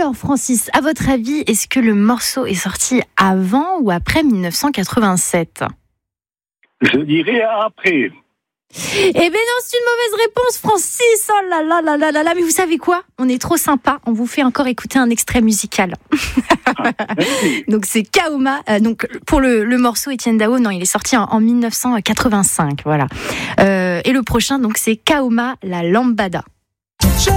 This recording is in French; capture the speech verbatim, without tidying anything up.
Alors Francis, à votre avis, est-ce que le morceau est sorti avant ou après dix-neuf cent quatre-vingt-sept ? Je dirais après. Eh bien non, c'est une mauvaise réponse, Francis. Oh là là là là là là. Mais vous savez quoi ? On est trop sympa. On vous fait encore écouter un extrait musical. Ah, donc c'est Kaoma. Euh, donc pour le, le morceau Étienne Dao, non, il est sorti en, en dix-neuf cent quatre-vingt-cinq. Voilà. Euh, et le prochain, donc c'est Kaoma la Lambada.